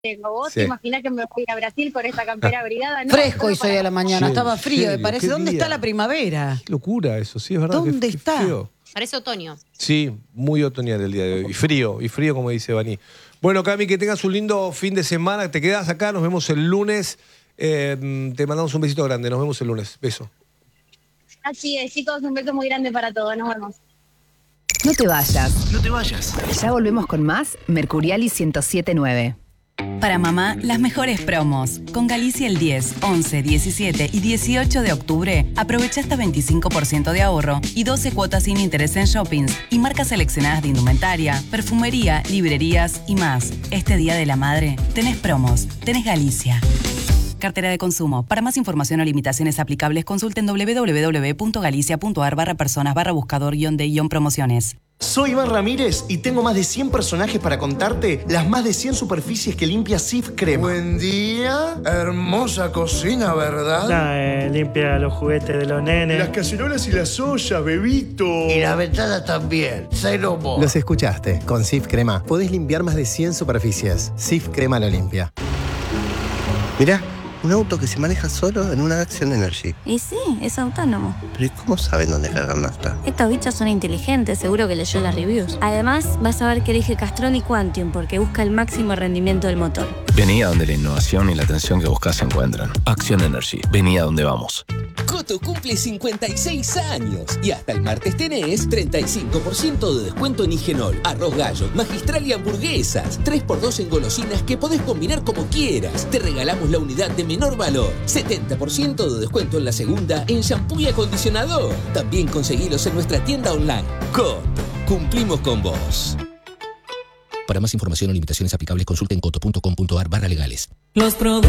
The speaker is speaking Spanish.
tengo. ¿Vos Sí. te imaginás que me voy a Brasil con esta campera abrigada? No, Fresco solo hizo hoy para- a la mañana, Sí, estaba en frío, me serio, parece. qué ¿Dónde día. está la primavera? Qué locura eso, sí, es verdad. ¿Dónde qué está? feo. Parece otoño. Sí, muy otoñal el día de hoy. Y frío como dice Bani. Bueno, Cami, que tengas un lindo fin de semana. Te quedas acá, nos vemos el lunes. Te mandamos un besito grande, nos vemos el lunes. Beso. Así es, chicos, un beso muy grande para todos. Nos vemos. No te vayas. No te vayas. Ya volvemos con más Mercuriali 107.9. Para mamá, las mejores promos. Con Galicia el 10, 11, 17 y 18 de octubre, aprovecha hasta 25% de ahorro y 12 cuotas sin interés en shoppings y marcas seleccionadas de indumentaria, perfumería, librerías y más. Este Día de la Madre, tenés promos, tenés Galicia. Cartera de consumo. Para más información o limitaciones aplicables, consulten www.galicia.ar/personas/buscador-de-promociones. Soy Iván Ramírez y tengo más de 100 personajes para contarte las más de 100 superficies que limpia Sif Crema. Buen día, hermosa cocina, ¿verdad? Limpia los juguetes de los nenes. Las cacerolas y las ollas, bebito. Y la ventana también, cero mo. Los escuchaste. Con Sif Crema podés limpiar más de 100 superficies. Sif Crema lo limpia. Mirá, un auto que se maneja solo en una Action Energy. Y sí, es autónomo. Pero ¿y cómo saben dónde cargar nafta? Estos bichos son inteligentes, seguro que leyó las reviews. Además, vas a ver que elige Castrol y Quantium porque busca el máximo rendimiento del motor. Vení a donde la innovación y la atención que buscas se encuentran. Action Energy. Vení a donde vamos. Coto cumple 56 años y hasta el martes tenés 35% de descuento en Higenol, arroz gallo, magistral y hamburguesas. 3x2 en golosinas que podés combinar como quieras. Te regalamos la unidad de menor valor. 70% de descuento en la segunda en shampoo y acondicionador. También conseguilos en nuestra tienda online. Coto, cumplimos con vos. Para más información o limitaciones aplicables, consulta en coto.com.ar/legales. Los productos